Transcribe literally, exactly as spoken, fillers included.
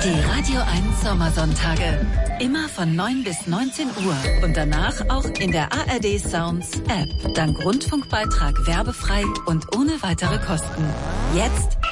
Die Radio eins Sommersonntage. Immer von neun bis neunzehn Uhr und danach auch in der A R D Sounds App. Dank Rundfunkbeitrag werbefrei und ohne weitere Kosten. Jetzt